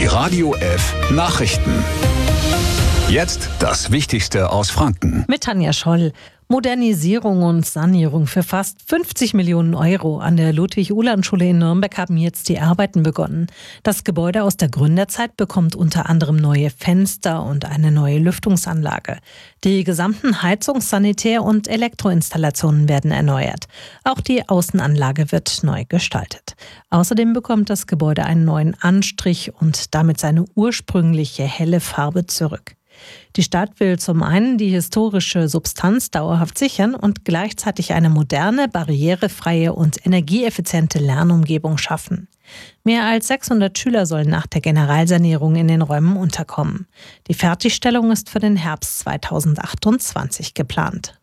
Die Radio F Nachrichten. Jetzt das Wichtigste aus Franken. Mit Tanja Scholl. Modernisierung und Sanierung für fast 50 Millionen Euro. An der Ludwig-Uhland-Schule in Nürnberg haben jetzt die Arbeiten begonnen. Das Gebäude aus der Gründerzeit bekommt unter anderem neue Fenster und eine neue Lüftungsanlage. Die gesamten Heizungs-, Sanitär- und Elektroinstallationen werden erneuert. Auch die Außenanlage wird neu gestaltet. Außerdem bekommt das Gebäude einen neuen Anstrich und damit seine ursprüngliche helle Farbe zurück. Die Stadt will zum einen die historische Substanz dauerhaft sichern und gleichzeitig eine moderne, barrierefreie und energieeffiziente Lernumgebung schaffen. Mehr als 600 Schüler sollen nach der Generalsanierung in den Räumen unterkommen. Die Fertigstellung ist für den Herbst 2028 geplant.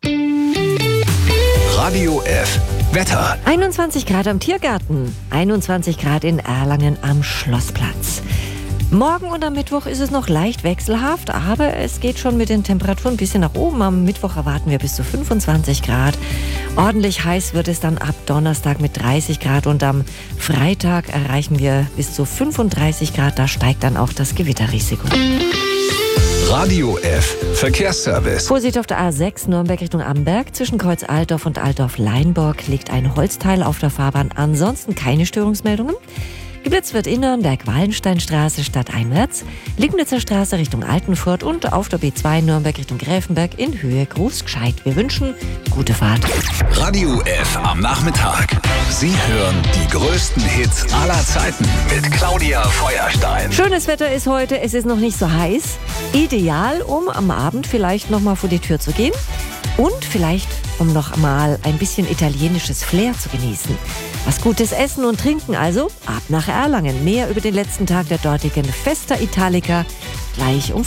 Radio F Wetter. 21 Grad am Tiergarten, 21 Grad in Erlangen am Schlossplatz. Morgen und am Mittwoch ist es noch leicht wechselhaft, aber es geht schon mit den Temperaturen ein bisschen nach oben. Am Mittwoch erwarten wir bis zu 25 Grad. Ordentlich heiß wird es dann ab Donnerstag mit 30 Grad und am Freitag erreichen wir bis zu 35 Grad. Da steigt dann auch das Gewitterrisiko. Radio F Verkehrsservice. Vorsicht auf der A6 Nürnberg Richtung Amberg. Zwischen Kreuz Altdorf und Altdorf-Leinborg liegt ein Holzteil auf der Fahrbahn. Ansonsten keine Störungsmeldungen. Geblitzt wird in Nürnberg-Wallensteinstraße stadteinwärts, Liegnitzer Straße Richtung Altenfurt und auf der B2 Nürnberg Richtung Gräfenberg in Höhe Großgscheid. Wir wünschen gute Fahrt. Radio F am Nachmittag. Sie hören die größten Hits aller Zeiten mit Claudia Feuerstein. Schönes Wetter ist heute, es ist noch nicht so heiß. Ideal, um am Abend vielleicht noch mal vor die Tür zu gehen. Und vielleicht, um noch mal ein bisschen italienisches Flair zu genießen. Was gutes Essen und Trinken also, ab nach Erlangen. Mehr über den letzten Tag der dortigen Festa Italica gleich um